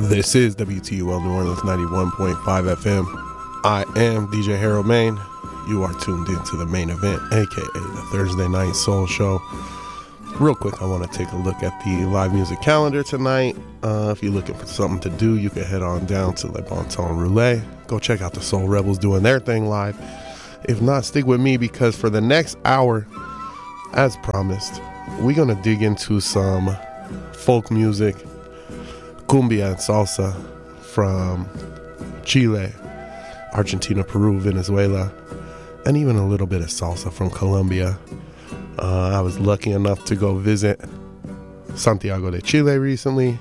This is WTUL New Orleans 91.5 FM. I am DJ Harold Main. You are tuned into the main event, aka the Thursday Night Soul Show. Real quick, I want to take a look at the live music calendar tonight. If you're looking for something to do, you can head on down to Le Bon Temps Roulette. Go check out the Soul Rebels doing their thing live. If not, stick with me because for the next hour, as promised, we're going to dig into some folk music, cumbia and salsa from Chile, Argentina, Peru, Venezuela, and even a little bit of salsa from Colombia. I was lucky enough to go visit Santiago de Chile recently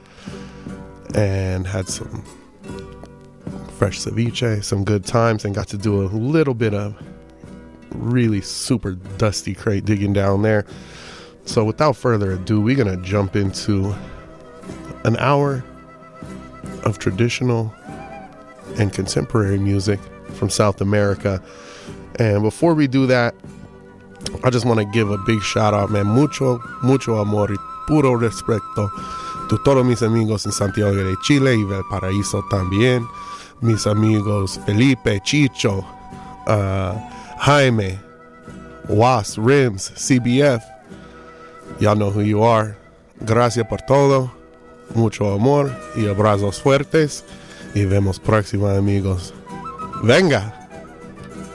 and had some fresh ceviche, some good times, and got to do a little bit of really super dusty crate digging down there. So without further ado, we're going to jump into an hour of traditional and contemporary music from South America. And before we do that, I just want to give a big shout out, man. Mucho amor y puro respeto to todos mis amigos en Santiago de Chile y Valparaíso también. Mis amigos Felipe, Chicho, Jaime, Was, Rims, CBF. Y'all know who you are. Gracias por todo. Mucho amor y abrazos fuertes. Y vemos próxima, amigos. Venga.